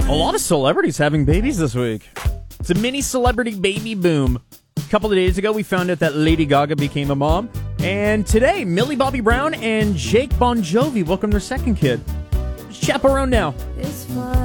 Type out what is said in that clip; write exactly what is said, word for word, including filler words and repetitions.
A lot of celebrities having babies this week. It's a mini celebrity baby boom. A couple of days ago, we found out that Lady Gaga became a mom. And today, Millie Bobby Brown and Jake Bon Jovi welcome their second kid. Chaperone now.